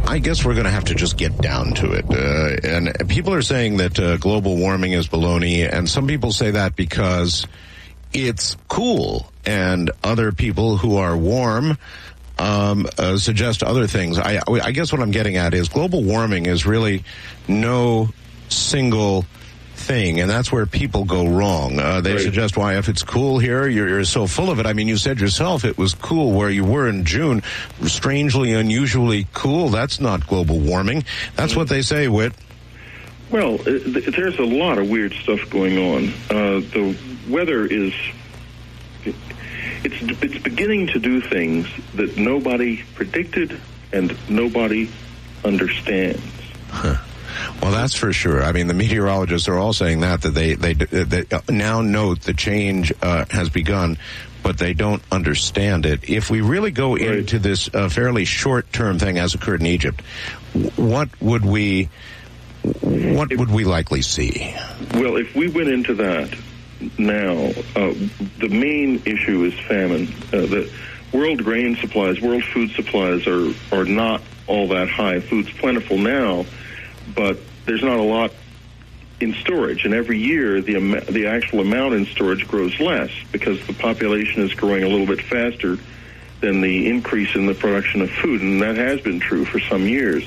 I guess we're going to have to just get down to it. And people are saying that global warming is baloney, and some people say that because it's cool, and other people who are warm suggest other things. I guess what I'm getting at is global warming is really no single thing, and that's where people go wrong. They suggest, why, if it's cool here, you're so full of it. I mean, you said yourself it was cool where you were in June, strangely, unusually cool. That's not global warming. That's what they say, Whit. Well, there's a lot of weird stuff going on. The weather is... It's beginning to do things that nobody predicted and nobody understands. Huh. Well, that's for sure. I mean, the meteorologists are all saying that they now note the change has begun, but they don't understand it. If we really go into this fairly short-term thing as occurred in Egypt, what would we likely see? Well, if we went into that now, the main issue is famine. The world grain supplies, world food supplies are not all that high. Food's plentiful now, but there's not a lot in storage, and every year the actual amount in storage grows less because the population is growing a little bit faster than the increase in the production of food, and that has been true for some years.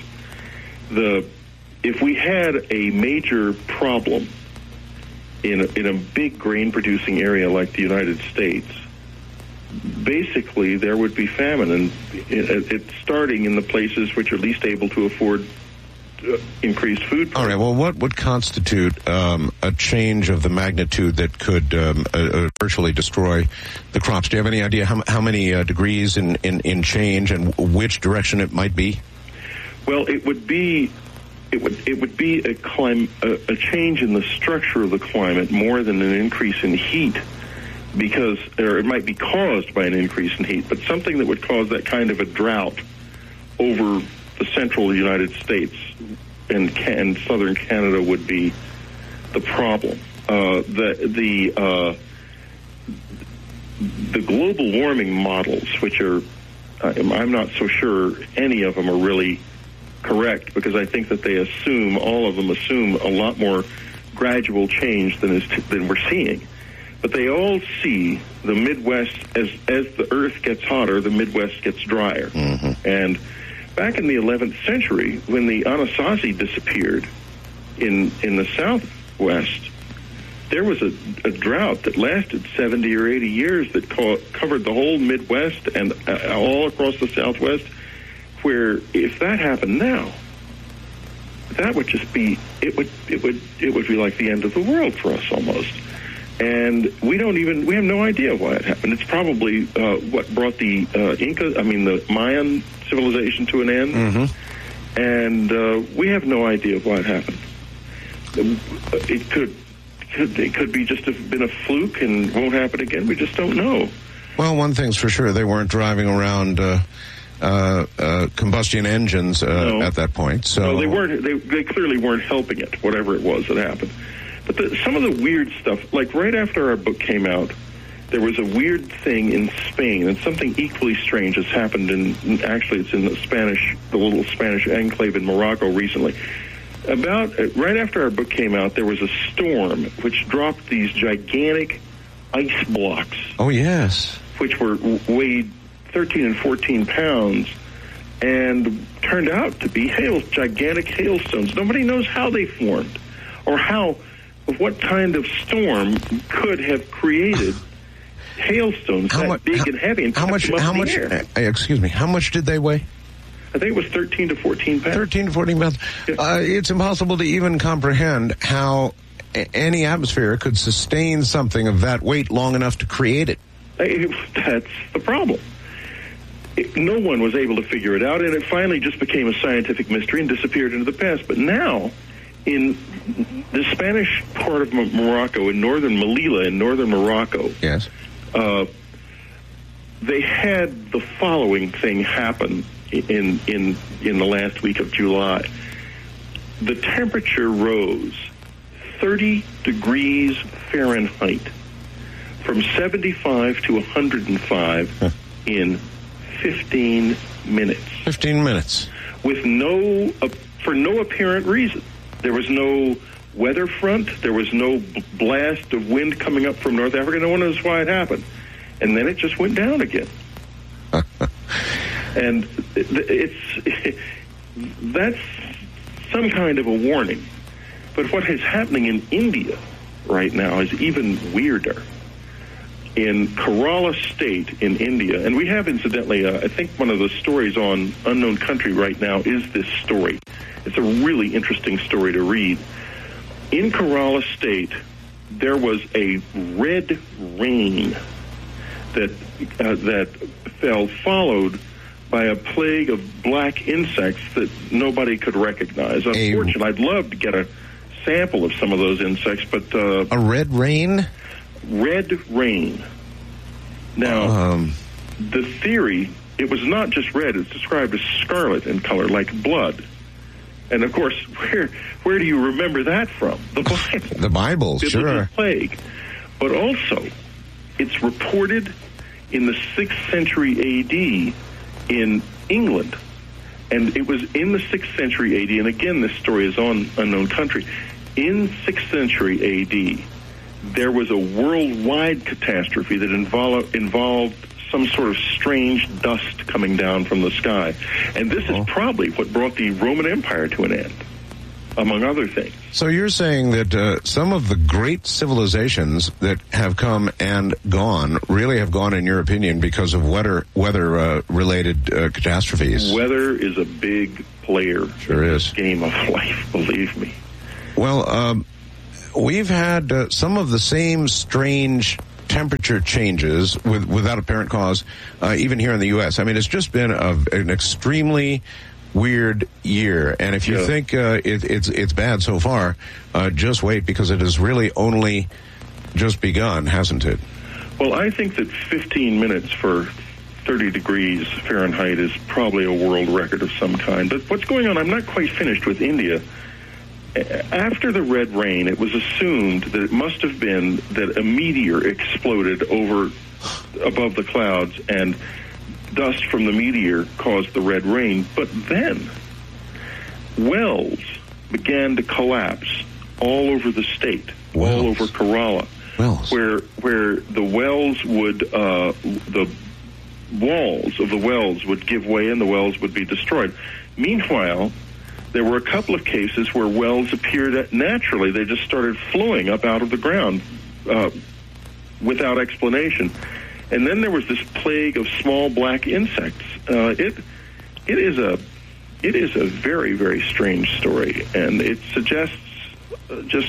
If we had a major problem in a big grain-producing area like the United States, basically there would be famine, and it's starting in the places which are least able to afford increased food. All right, well, what would constitute a change of the magnitude that could virtually destroy the crops? Do you have any idea how many degrees in change and which direction it might be? Well, it would be a change in the structure of the climate more than an increase in heat, or it might be caused by an increase in heat, but something that would cause that kind of a drought over the central United States and southern Canada would be the problem. The global warming models, which are, I'm not so sure any of them are really correct, because I think that all of them assume a lot more gradual change than we're seeing. But they all see the Midwest, as the Earth gets hotter, the Midwest gets drier. Mm-hmm. And back in the 11th century, when the Anasazi disappeared in the Southwest, there was a drought that lasted 70 or 80 years that covered the whole Midwest and all across the Southwest, where if that happened now, that would just be, it would be like the end of the world for us almost. And we have no idea why it happened. It's probably what brought the the Mayan civilization to an end. Mm-hmm. And we have no idea why it happened. It could be just have been a fluke and won't happen again. We just don't know. Well, one thing's for sure, they weren't driving around combustion engines at that point. So no, they weren't. They clearly weren't helping it, whatever it was that happened. But some of the weird stuff, like right after our book came out, there was a weird thing in Spain, and something equally strange has happened actually it's in the little Spanish enclave in Morocco recently. Right after our book came out, there was a storm which dropped these gigantic ice blocks. Oh, yes. Which weighed 13 and 14 pounds and turned out to be gigantic hailstones. Nobody knows how they formed or what kind of storm could have created hailstones big and heavy and how much did they weigh? I think it was 13 to 14 pounds. 13 to 14 pounds. Yeah. It's impossible to even comprehend how any atmosphere could sustain something of that weight long enough to create it. That's the problem. No one was able to figure it out, and it finally just became a scientific mystery and disappeared into the past. But now, in the Spanish part of Morocco, in northern Melilla, in northern Morocco, yes, they had the following thing happen in the last week of July. The temperature rose 30 degrees Fahrenheit from 75 to 105 in 15 minutes. 15 minutes. With for no apparent reason. There was no weather front. There was no blast of wind coming up from North Africa. No one knows why it happened. And then it just went down again. And that's some kind of a warning. But what is happening in India right now is even weirder. In Kerala State in India, and we have, incidentally, I think one of the stories on Unknown Country right now is this story. It's a really interesting story to read. In Kerala State, there was a red rain that fell, followed by a plague of black insects that nobody could recognize. Unfortunately, I'd love to get a sample of some of those insects, but a red rain? Red rain. Now, the theory, it was not just red, it's described as scarlet in color, like blood. And, of course, where do you remember that from? The Bible. The Bible, sure. Plague. But also, it's reported in the 6th century A.D. in England. And it was in the 6th century A.D., and again, this story is on Unknown Country. In 6th century A.D., there was a worldwide catastrophe that involved some sort of strange dust coming down from the sky. And this is probably what brought the Roman Empire to an end, among other things. So you're saying that some of the great civilizations that have come and gone really have gone, in your opinion, because of weather-related catastrophes? Weather is a big player in this game of life, believe me. Well, we've had some of the same strange temperature changes without apparent cause, even here in the U.S. I mean, it's just been an extremely weird year. And if you think it's bad so far, just wait, because it has really only just begun, hasn't it? Well, I think that 15 minutes for 30 degrees Fahrenheit is probably a world record of some kind. But what's going on, I'm not quite finished with India. After the red rain, it was assumed that it must have been that a meteor exploded above the clouds, and dust from the meteor caused the red rain. But then wells began to collapse all over the state, all over Kerala, where the wells would, the walls of the wells would give way and the wells would be destroyed. Meanwhile, there were a couple of cases where wells appeared naturally. They just started flowing up out of the ground without explanation. And then there was this plague of small black insects. It is a very, very strange story, and it suggests just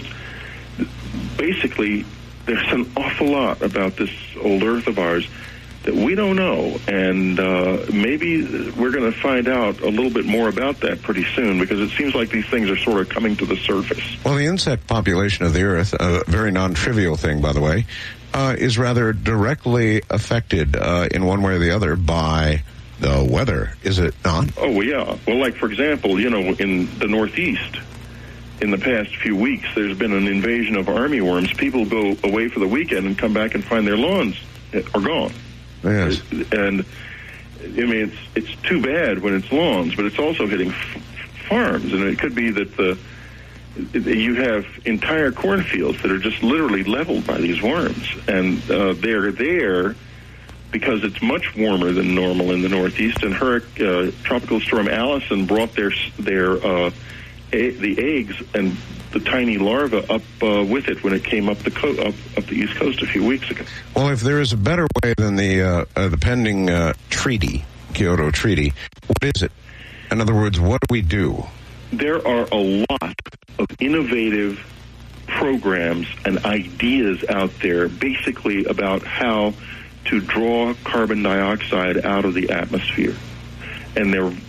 basically there's an awful lot about this old Earth of ours that we don't know, and maybe we're going to find out a little bit more about that pretty soon, because it seems like these things are sort of coming to the surface. Well, the insect population of the Earth, a very non-trivial thing, by the way, is rather directly affected in one way or the other by the weather, is it not? Oh, yeah. Well, like, for example, in the Northeast, in the past few weeks, there's been an invasion of armyworms. People go away for the weekend and come back and find their lawns are gone. Yes. And I mean, it's too bad when it's lawns, but it's also hitting farms, and it could be that you have entire cornfields that are just literally leveled by these worms, and they're there because it's much warmer than normal in the Northeast. And Tropical Storm Allison brought the eggs and the tiny larvae up with it when it came up the East Coast a few weeks ago. Well, if there is a better way than the pending Kyoto Treaty, what is it? In other words, what do we do? There are a lot of innovative programs and ideas out there, basically about how to draw carbon dioxide out of the atmosphere. And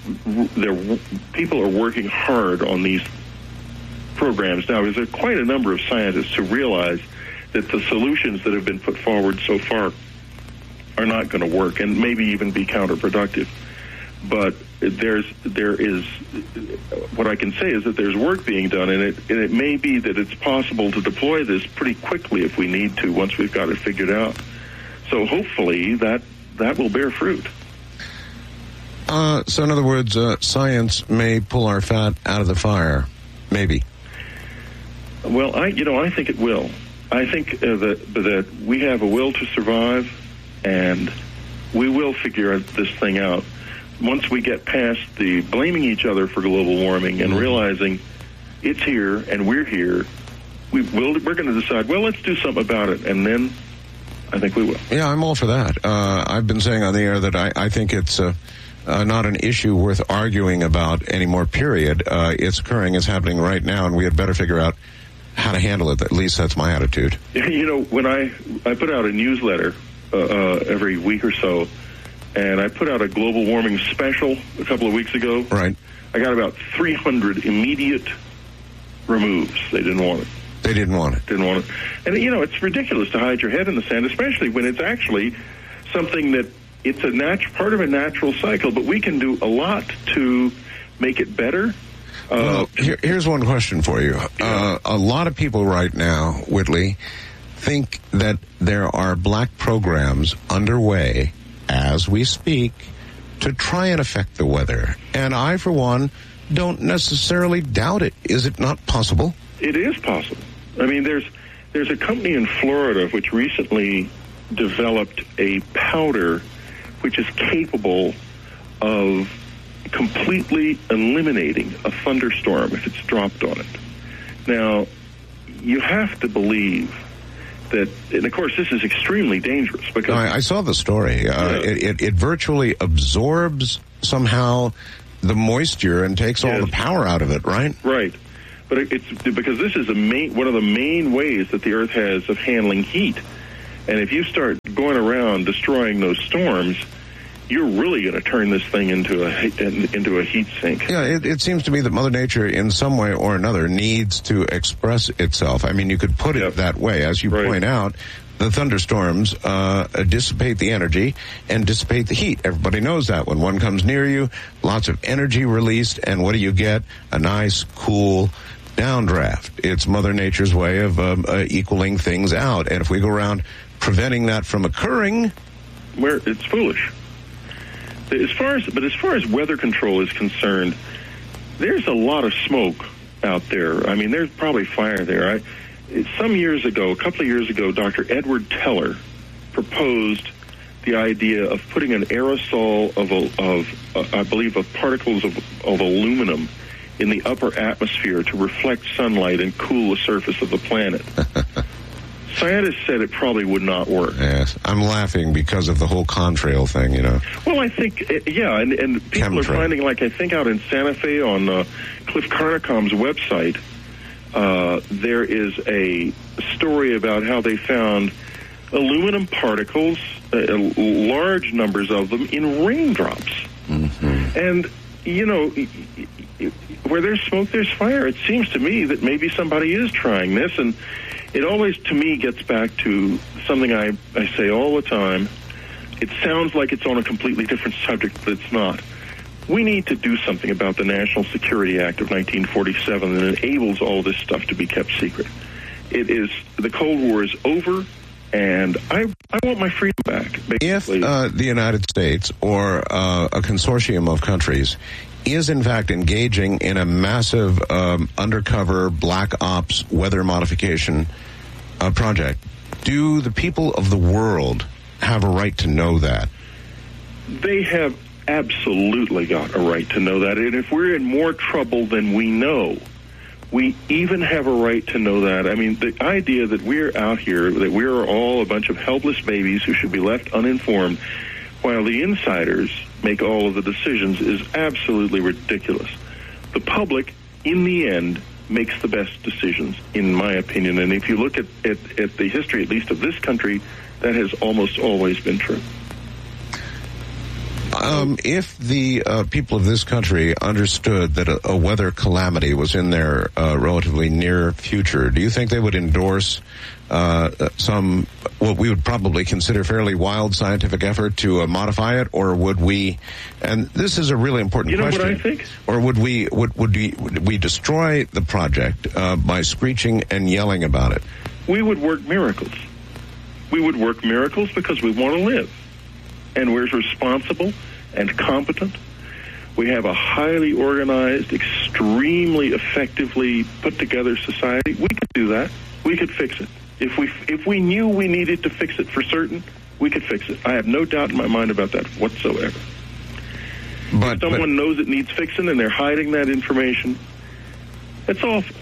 people are working hard on these programs now, because there are quite a number of scientists who realize that the solutions that have been put forward so far are not going to work, and maybe even be counterproductive. But there is what I can say is that there's work being done, and it may be that it's possible to deploy this pretty quickly if we need to, once we've got it figured out. So hopefully that will bear fruit. So in other words, science may pull our fat out of the fire. Maybe. Well, I think it will. I think that we have a will to survive, and we will figure this thing out. Once we get past the blaming each other for global warming and realizing it's here and we're here, we're going to decide, well, let's do something about it, and then I think we will. Yeah, I'm all for that. I've been saying on the air that I think it's not an issue worth arguing about anymore, period. It's occurring, it's happening right now, and we had better figure out how to handle it. At least that's my attitude. You know, when I put out a newsletter every week or so, and I put out a global warming special a couple of weeks ago. Right. I got about 300 immediate removes. They didn't want it. They didn't want it. Didn't want it. And, you know, it's ridiculous to hide your head in the sand, especially when it's actually something that it's part of a natural cycle, but we can do a lot to make it better. Well, here's one question for you. A lot of people right now, Whitley, think that there are black programs underway as we speak to try and affect the weather. And I, for one, don't necessarily doubt it. Is it not possible? It is possible. I mean, there's a company in Florida which recently developed a powder which is capable of completely eliminating a thunderstorm if it's dropped on it. Now, you have to believe that, and of course this is extremely dangerous because I saw the story. It virtually absorbs somehow the moisture and takes all the power out of it, right? Right. But it's because this is one of the main ways that the Earth has of handling heat. And if you start going around destroying those storms, you're really going to turn this thing into a heat sink. Yeah, it seems to me that Mother Nature, in some way or another, needs to express itself. I mean, you could put it that way. As you point out, the thunderstorms dissipate the energy and dissipate the heat. Everybody knows that. When one comes near you, lots of energy released, and what do you get? A nice, cool downdraft. It's Mother Nature's way of equaling things out. And if we go around preventing that from occurring, it's foolish. As far as weather control is concerned, there's a lot of smoke out there. I mean, there's probably fire there. A couple of years ago, Dr. Edward Teller proposed the idea of putting an aerosol of particles of aluminum in the upper atmosphere to reflect sunlight and cool the surface of the planet. Scientists said it probably would not work. Yes, I'm laughing because of the whole contrail thing, you know. Well, I think, and people are finding, like I think out in Santa Fe on Cliff Carnicom's website, there is a story about how they found aluminum particles, large numbers of them, in raindrops. Mm-hmm. And, you know, where there's smoke, there's fire. It seems to me that maybe somebody is trying this, and it always, to me, gets back to something I say all the time. It sounds like it's on a completely different subject, but it's not. We need to do something about the National Security Act of 1947 that enables all this stuff to be kept secret. The Cold War is over, and I want my freedom back, basically. If the United States or a consortium of countries is in fact engaging in a massive undercover black ops weather modification project, do the people of the world have a right to know that? They have absolutely got a right to know that. And if we're in more trouble than we know, we even have a right to know that. I mean, the idea that we're out here, that we're all a bunch of helpless babies who should be left uninformed while the insiders make all of the decisions is absolutely ridiculous. The public, in the end, makes the best decisions, in my opinion. And if you look at the history, at least of this country, that has almost always been true. If the people of this country understood that a weather calamity was in their relatively near future, do you think they would endorse some, what we would probably consider fairly wild scientific effort to modify it, or would we, and this is a really important question. You know what I think? Or would we destroy the project by screeching and yelling about it? We would work miracles. We would work miracles because we want to live. And we're responsible and competent We have a highly organized, extremely effectively put together society. We could do that. We could fix it. If we knew we needed to fix it for certain, we could fix it. I have no doubt in my mind about that whatsoever. If someone knows it needs fixing and they're hiding that information, it's awful.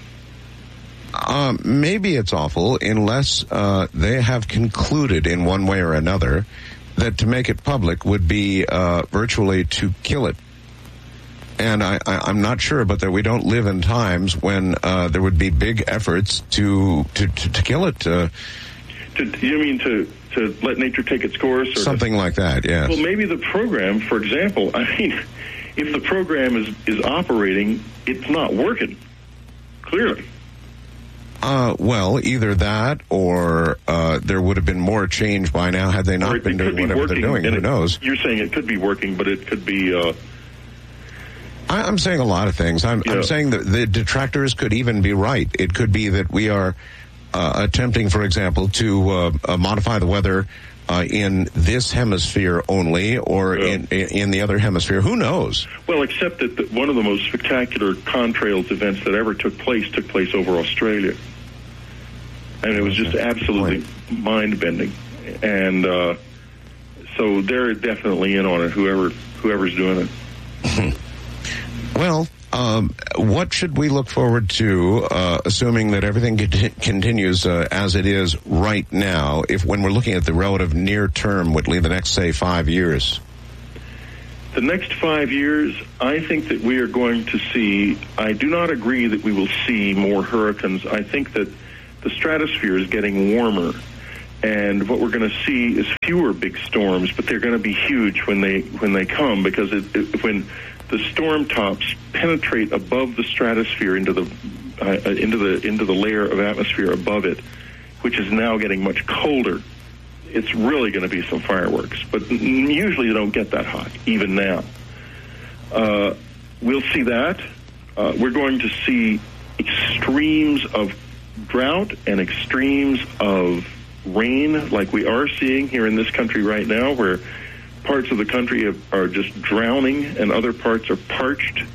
Maybe it's awful unless they have concluded in one way or another that to make it public would be virtually to kill it. And I'm not sure, but that we don't live in times when there would be big efforts to kill it. You mean to let nature take its course? Or something like that, yes. Well, maybe the program, for example, I mean, if the program is operating, it's not working, clearly. Well, either that or there would have been more change by now had they not been doing whatever they're doing. Who knows? You're saying it could be working, but it could be... I'm saying a lot of things. I'm saying that the detractors could even be right. It could be that we are attempting, for example, to modify the weather in this hemisphere only, or in the other hemisphere. Who knows? Well, except that one of the most spectacular contrails events that ever took place over Australia. And it was just absolutely mind-bending. And so they're definitely in on it, whoever's doing it. Well, what should we look forward to, assuming that everything continues as it is right now, when we're looking at the relative near term, Whitley, the next, say, 5 years? The next 5 years, I think that we are going to see, I do not agree that we will see more hurricanes. I think that the stratosphere is getting warmer, and what we're going to see is fewer big storms, but they're going to be huge when they come, because when the storm tops penetrate above the stratosphere into the layer of atmosphere above it, which is now getting much colder. It's really going to be some fireworks, but usually you don't get that hot, even now. We'll see that. We're going to see extremes of drought and extremes of rain, like we are seeing here in this country right now, where parts of the country are just drowning and other parts are parched.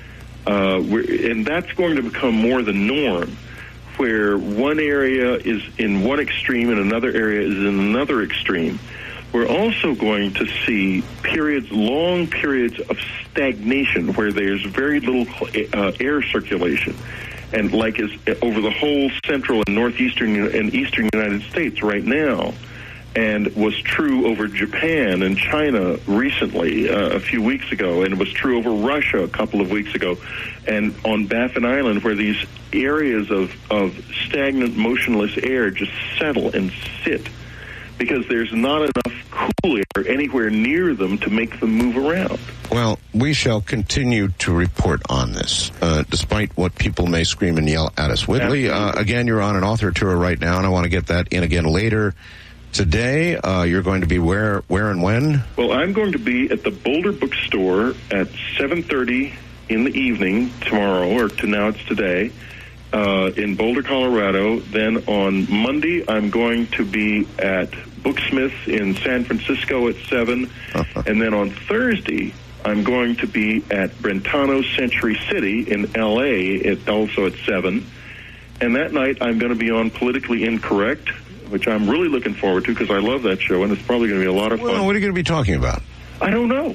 And that's going to become more the norm, where one area is in one extreme and another area is in another extreme. We're also going to see long periods of stagnation, where there's very little air circulation. And like is over the whole central and northeastern and eastern United States right now, and was true over Japan and China recently, a few weeks ago, and it was true over Russia a couple of weeks ago, and on Baffin Island, where these areas of stagnant, motionless air just settle and sit, because there's not enough cool air anywhere near them to make them move around. Well, we shall continue to report on this, despite what people may scream and yell at us. Whitley, again, you're on an author tour right now, and I want to get that in again later. Today, you're going to be where and when? Well, I'm going to be at the Boulder Bookstore at 7:30 in the evening tomorrow, or it's today, in Boulder, Colorado. Then on Monday, I'm going to be at Booksmith in San Francisco at 7. And then on Thursday, I'm going to be at Brentano Century City in L.A., also at 7. And that night, I'm going to be on Politically Incorrect, which I'm really looking forward to, because I love that show, and it's probably going to be a lot of fun. Well, what are you going to be talking about? I don't know.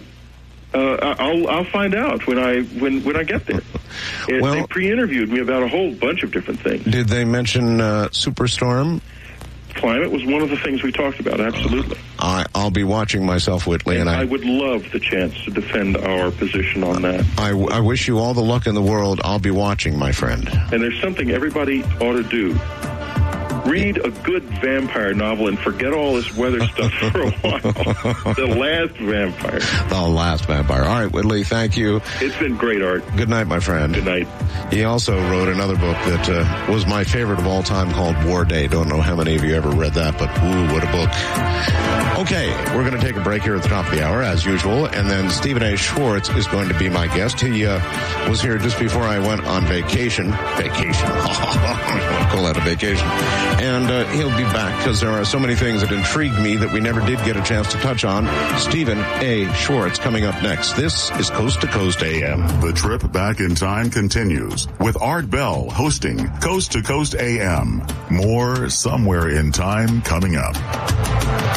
I'll find out when I get there. They pre-interviewed me about a whole bunch of different things. Did they mention Superstorm? Climate was one of the things we talked about, absolutely. I'll be watching myself, Whitley. And I would love the chance to defend our position on that. I wish you all the luck in the world. I'll be watching, my friend. And there's something everybody ought to do. Read a good vampire novel and forget all this weather stuff for a while. The Last Vampire. The Last Vampire. All right, Whitley, thank you. It's been great, Art. Good night, my friend. Good night. He also wrote another book that was my favorite of all time, called War Day. Don't know how many of you ever read that, but ooh, what a book. Okay, we're going to take a break here at the top of the hour, as usual, and then Stephen A. Schwartz is going to be my guest. He was here just before I went on vacation. Vacation. I wouldn't call that a vacation. And he'll be back because there are so many things that intrigued me that we never did get a chance to touch on. Stephen A. Schwartz coming up next. This is Coast to Coast AM. The trip back in time continues with Art Bell hosting Coast to Coast AM. More Somewhere in Time coming up.